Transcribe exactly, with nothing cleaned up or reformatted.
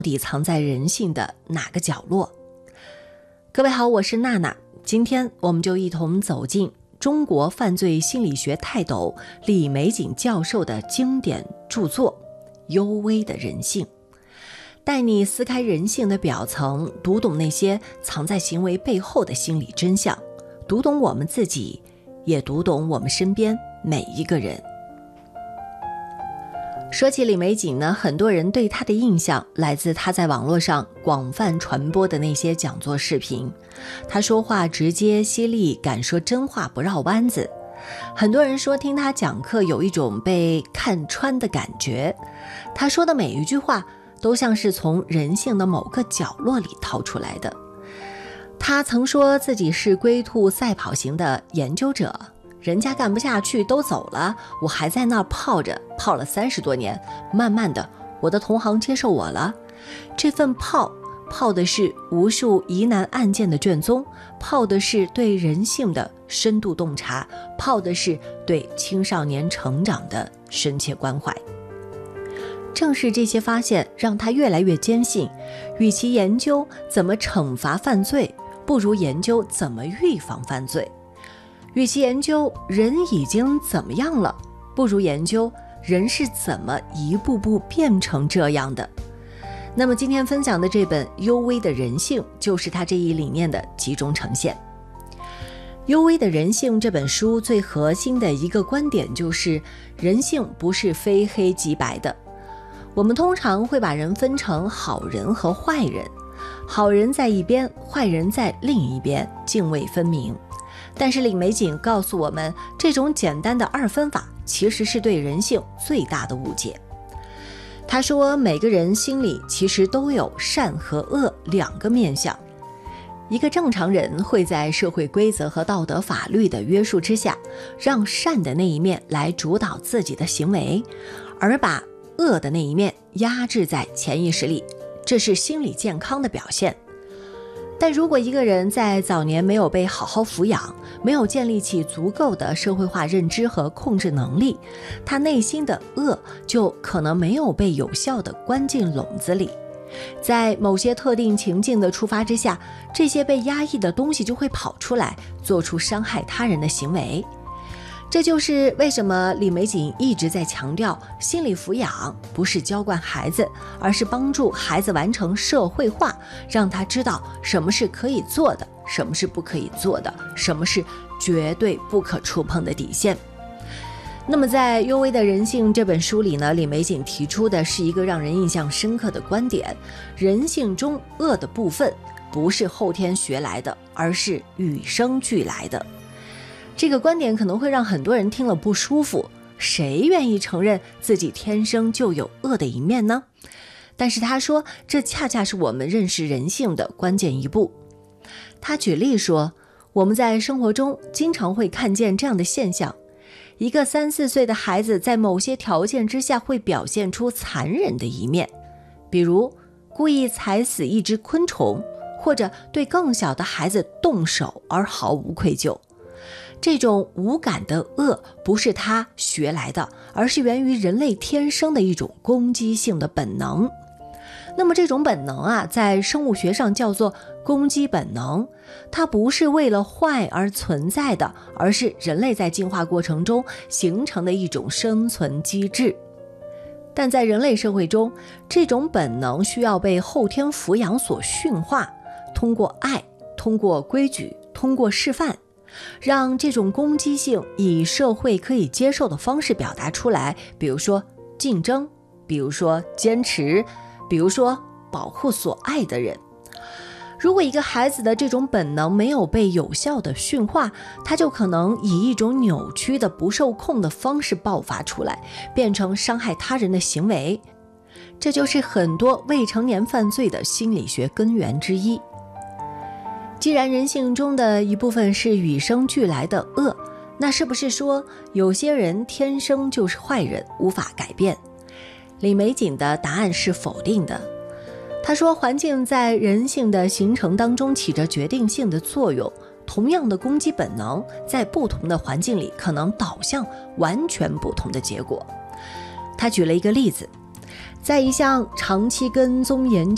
底藏在人性的哪个角落？各位好，我是娜娜，今天我们就一同走进中国犯罪心理学泰斗李玫瑾教授的经典著作《幽微的人性》，带你撕开人性的表层，读懂那些藏在行为背后的心理真相，读懂我们自己，也读懂我们身边每一个人。说起李玫瑾呢，很多人对她的印象来自她在网络上广泛传播的那些讲座视频。她说话直接犀利，敢说真话不绕弯子。很多人说听她讲课有一种被看穿的感觉，她说的每一句话都像是从人性的某个角落里掏出来的。她曾说自己是龟兔赛跑型的研究者，人家干不下去都走了，我还在那儿泡着，泡了三十多年，慢慢的我的同行接受我了。这份泡泡的是无数疑难案件的卷宗，泡的是对人性的深度洞察，泡的是对青少年成长的深切关怀。正是这些发现让他越来越坚信，与其研究怎么惩罚犯罪，不如研究怎么预防犯罪。与其研究人已经怎么样了，不如研究人是怎么一步步变成这样的。那么今天分享的这本《幽微的人性》就是他这一理念的集中呈现。《幽微的人性》这本书最核心的一个观点就是，人性不是非黑即白的。我们通常会把人分成好人和坏人，好人在一边，坏人在另一边，泾渭分明。但是李玫瑾告诉我们，这种简单的二分法其实是对人性最大的误解。他说，每个人心里其实都有善和恶两个面向。一个正常人会在社会规则和道德法律的约束之下，让善的那一面来主导自己的行为，而把恶的那一面压制在潜意识里，这是心理健康的表现。但如果一个人在早年没有被好好抚养，没有建立起足够的社会化认知和控制能力，他内心的恶就可能没有被有效地关进笼子里。在某些特定情境的触发之下，这些被压抑的东西就会跑出来，做出伤害他人的行为。这就是为什么李玫瑾一直在强调，心理抚养不是娇惯孩子，而是帮助孩子完成社会化，让他知道什么是可以做的，什么是不可以做的，什么是绝对不可触碰的底线。那么在《幽微的人性》这本书里呢，李玫瑾提出的是一个让人印象深刻的观点：人性中恶的部分不是后天学来的，而是与生俱来的。这个观点可能会让很多人听了不舒服，谁愿意承认自己天生就有恶的一面呢？但是他说，这恰恰是我们认识人性的关键一步。他举例说，我们在生活中经常会看见这样的现象：一个三四岁的孩子在某些条件之下会表现出残忍的一面，比如故意踩死一只昆虫，或者对更小的孩子动手而毫无愧疚。这种无感的恶不是他学来的，而是源于人类天生的一种攻击性的本能。那么这种本能啊，在生物学上叫做攻击本能，它不是为了坏而存在的，而是人类在进化过程中形成的一种生存机制。但在人类社会中，这种本能需要被后天抚养所驯化，通过爱，通过规矩，通过示范，让这种攻击性以社会可以接受的方式表达出来，比如说竞争，比如说坚持，比如说保护所爱的人。如果一个孩子的这种本能没有被有效的驯化，他就可能以一种扭曲的不受控的方式爆发出来，变成伤害他人的行为。这就是很多未成年犯罪的心理学根源之一。既然人性中的一部分是与生俱来的恶，那是不是说有些人天生就是坏人，无法改变？李玫瑾的答案是否定的。他说，环境在人性的形成当中起着决定性的作用，同样的攻击本能在不同的环境里可能导向完全不同的结果。他举了一个例子，在一项长期跟踪研究